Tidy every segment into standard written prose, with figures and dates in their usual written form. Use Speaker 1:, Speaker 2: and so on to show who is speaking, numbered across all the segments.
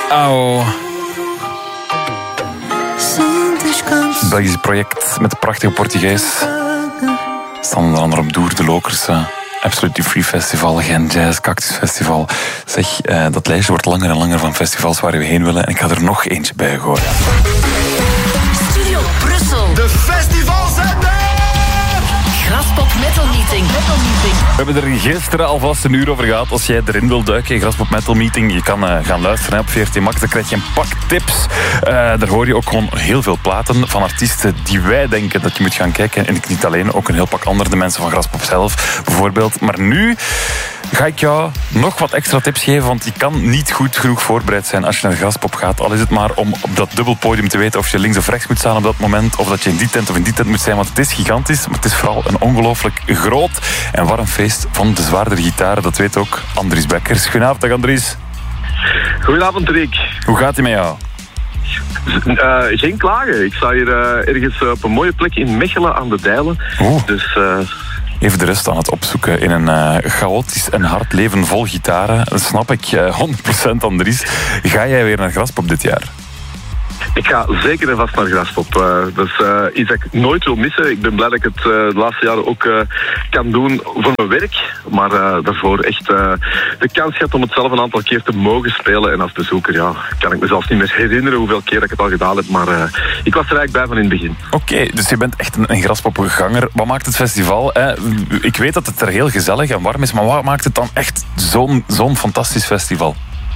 Speaker 1: Auw. Belgisch project met een prachtige Portugees. Staan onder andere op Doer, de Lokerse, Absolutely Free Festival, Gent Jazz, Cactus Festival. Zeg, dat lijstje wordt langer en langer van festivals waar we heen willen. En ik ga er nog eentje bij gooien.
Speaker 2: Studio Brussel.
Speaker 3: De festivals zijn er!
Speaker 2: Graspop Metal Meeting.
Speaker 1: We hebben er gisteren alvast een uur over gehad. Als jij erin wil duiken in Graspop Metal Meeting, je kan gaan luisteren op VRT Max. Dan krijg je een pak tips. Daar hoor je ook gewoon heel veel platen van artiesten die wij denken dat je moet gaan kijken. En ik niet alleen, ook een heel pak andere, de mensen van Graspop zelf bijvoorbeeld. Maar nu ga ik jou nog wat extra tips geven, want je kan niet goed genoeg voorbereid zijn als je naar Graspop gaat. Al is het maar om op dat dubbelpodium te weten of je links of rechts moet staan op dat moment, of dat je in die tent of in die tent moet zijn, want het is gigantisch, maar het is vooral een ongelooflijk groot en warm feest van de zwaardere gitaren. Dat weet ook Andries Bekkers. Goedenavond, Andries.
Speaker 4: Goedenavond, Rick.
Speaker 1: Hoe gaat het met jou?
Speaker 4: Geen klagen. Ik sta hier ergens op een mooie plek in Mechelen aan de Dijlen. Dus...
Speaker 1: Even de rust aan het opzoeken in een chaotisch en hard leven vol gitaren. Dat snap ik 100%, Andries. Ga jij weer naar Graspop dit jaar?
Speaker 4: Ik ga zeker en vast naar Graspop. Dat is iets dat ik nooit wil missen. Ik ben blij dat ik het de laatste jaren ook kan doen voor mijn werk. Maar daarvoor echt de kans gehad om het zelf een aantal keer te mogen spelen. En als bezoeker kan ik me zelfs niet meer herinneren hoeveel keer dat ik het al gedaan heb. Maar ik was er eigenlijk bij van in het begin.
Speaker 1: Oké, dus je bent echt een Graspop-ganger. Wat maakt het festival? Ik weet dat het er heel gezellig en warm is, maar wat maakt het dan echt zo'n fantastisch festival?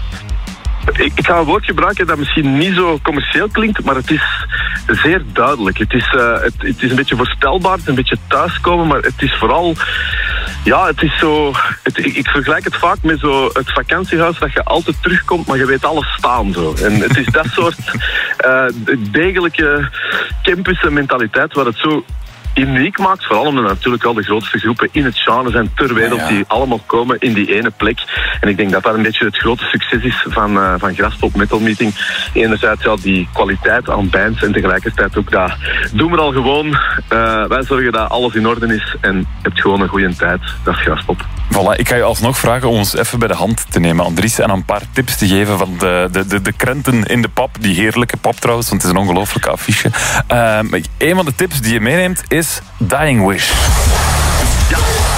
Speaker 4: Ik ga een woord gebruiken dat misschien niet zo commercieel klinkt, maar het is zeer duidelijk. Het is een beetje voorspelbaar, het is een beetje thuiskomen, maar het is vooral... Ja, het is zo... Ik vergelijk het vaak met zo het vakantiehuis dat je altijd terugkomt, maar je weet alles staan zo. En het is dat soort degelijke campusmentaliteit waar het zo uniek maakt, vooral omdat natuurlijk wel de grootste groepen in het genre zijn ter wereld die allemaal komen in die ene plek. En ik denk dat dat een beetje het grote succes is van Graspop Metal Meeting. Enerzijds die kwaliteit aan bands en tegelijkertijd ook dat doen we al gewoon. Wij zorgen dat alles in orde is en je hebt gewoon een goede tijd. Dat is Graspop.
Speaker 1: Voilà, ik ga je alsnog vragen om ons even bij de hand te nemen, Andries, en een paar tips te geven van de krenten in de pap. Die heerlijke pap trouwens, want het is een ongelooflijke affiche. Een van de tips die je meeneemt is Dying Wish.
Speaker 4: Ja.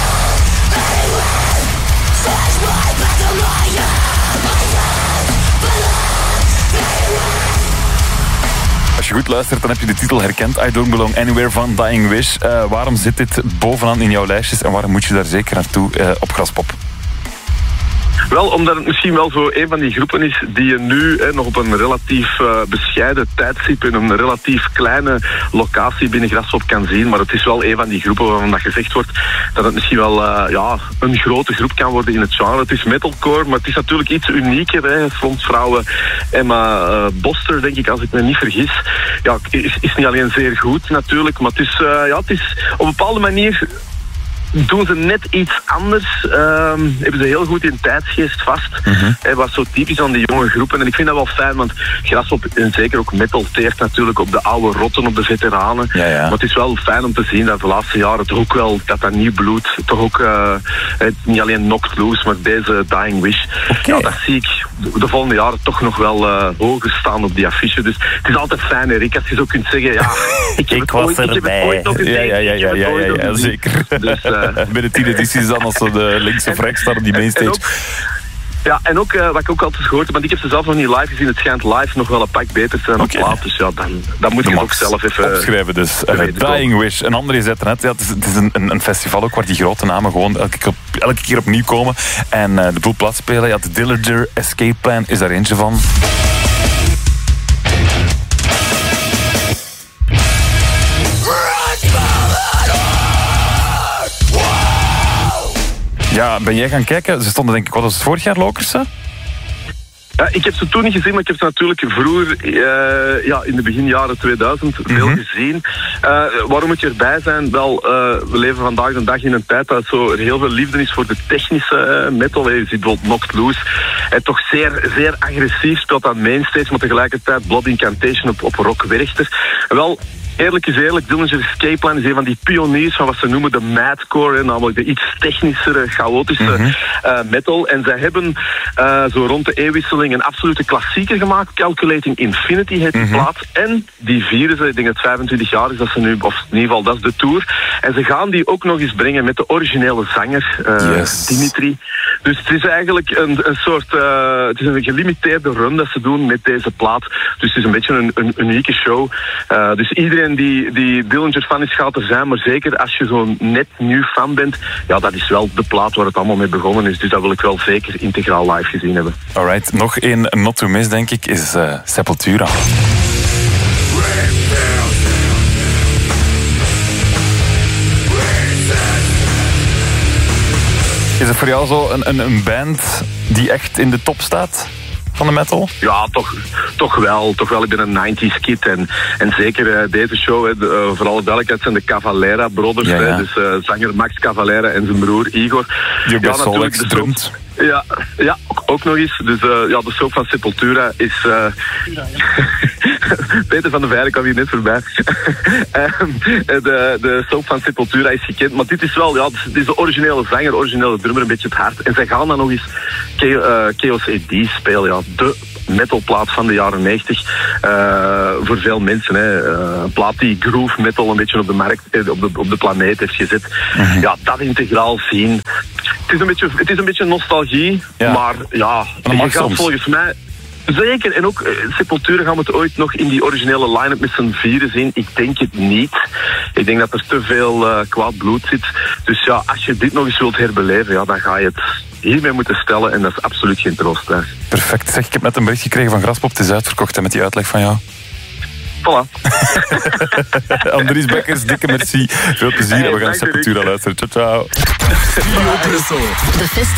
Speaker 1: Als je goed luistert, dan heb je de titel herkend. I Don't Belong Anywhere van Dying Wish. Waarom zit dit bovenaan in jouw lijstjes en waarom moet je daar zeker naartoe op Graspop?
Speaker 4: Wel, omdat het misschien wel zo een van die groepen is die je nu nog op een relatief bescheiden tijdstip in een relatief kleine locatie binnen Graspop kan zien. Maar het is wel een van die groepen waarvan dat gezegd wordt dat het misschien wel een grote groep kan worden in het genre. Het is metalcore, maar het is natuurlijk iets unieker. Frontvrouwen Emma Boster, denk ik, als ik me niet vergis. Ja, is niet alleen zeer goed natuurlijk, maar het is op een bepaalde manier... doen ze net iets anders. Hebben ze heel goed in tijdsgeest vast. Wat zo typisch aan die jonge groepen. En ik vind dat wel fijn, want Graspop en zeker ook metal teert natuurlijk op de oude rotten, op de veteranen. Ja. Maar het is wel fijn om te zien dat de laatste jaren toch ook wel dat nieuw bloed toch ook niet alleen Knocked Loose, maar deze Dying Wish. Ja, dat zie ik de volgende jaren toch nog wel hoger staan op die affiche. Dus het is altijd fijn, Rick, als je zo kunt zeggen, ja, ik heb het ooit nog gezien.
Speaker 1: Ja, zeker.
Speaker 4: Dus,
Speaker 1: binnen 10 edities dan, als ze de links of rechts staan op die mainstage.
Speaker 4: En ook wat ik ook altijd gehoord heb, want ik heb ze zelf nog niet live gezien. Het schijnt live nog wel een pak beter te zijn op plaat. Dus ja, dan moet je het ook zelf even
Speaker 1: opschrijven. Dus Dying Wish. Een andere is net, het is een festival ook waar die grote namen gewoon elke keer opnieuw komen en de boel plat spelen. Ja, de Dillinger Escape Plan is daar eentje van. Ja, ben jij gaan kijken? Ze stonden denk ik, wat was het vorig jaar, Lokerse?
Speaker 4: Ik heb ze toen niet gezien, maar ik heb ze natuurlijk vroeger, in de beginjaren 2000, veel gezien. Waarom moet je erbij zijn? Wel, we leven vandaag de dag in een tijd dat er heel veel liefde is voor de technische metal. Je ziet bijvoorbeeld Knocked Loose. En toch zeer, zeer agressief speelt aan mainstage, maar tegelijkertijd Blood Incantation op rock Werchter. Wel, eerlijk is eerlijk, Dillinger Escape Plan is een van die pioniers van wat ze noemen de madcore, namelijk de iets technischere, chaotische metal. En zij hebben zo rond de eeuwwisseling een absolute klassieker gemaakt. Calculating Infinity heet die plaat. En die vieren ze, ik denk dat het 25 jaar is dat ze nu, of in ieder geval dat is de tour. En ze gaan die ook nog eens brengen met de originele zanger, Dimitri. Dus het is eigenlijk een soort, het is een gelimiteerde run dat ze doen met deze plaat. Dus het is een beetje een unieke show. Dus iedereen die Dillinger fan is, gaat er zijn. Maar zeker als je zo'n net nieuw fan bent, ja, dat is wel de plaat waar het allemaal mee begonnen is. Dus dat wil ik wel zeker integraal live gezien hebben.
Speaker 1: Alright, nog één not to miss, denk ik, is Sepultura. Is het voor jou zo een band die echt in de top staat van de metal?
Speaker 4: Ja, toch wel. Ik ben een 90s kid. En zeker deze show, voor alle duidelijkheid, zijn de Cavalera Brothers.
Speaker 1: Ja.
Speaker 4: Dus zanger Max Cavalera en zijn broer Igor.
Speaker 1: Die ook bij Solex drumt.
Speaker 4: Ja, ook nog eens. Dus de soap van Sepultura is... Peter van der Veijden kwam hier net voorbij. De soap van Sepultura is gekend. Maar dit is wel, dit is de originele zanger, originele drummer, een beetje het hart. En zij gaan dan nog eens Chaos AD spelen. Ja, de metalplaat van de jaren 90. Voor veel mensen. Een plaat die groove metal een beetje op de markt, op de planeet heeft gezet. Ja, dat integraal zien. Het is een beetje nostalgie, maar ja, je gaat volgens mij... Zeker, en ook Sepultura gaan we het ooit nog in die originele line-up met z'n vieren zien. Ik denk het niet. Ik denk dat er te veel kwaad bloed zit. Dus ja, als je dit nog eens wilt herbeleven, ja, dan ga je het hiermee moeten stellen en dat is absoluut geen troost. Hè.
Speaker 1: Perfect. Zeg, ik heb net een bericht gekregen van Graspop. Het is uitverkocht met die uitleg van jou.
Speaker 4: Voilà.
Speaker 1: Andries Bekkers, dikke merci. Veel plezier en we gaan Sepultura luisteren. Ciao, ciao.
Speaker 2: De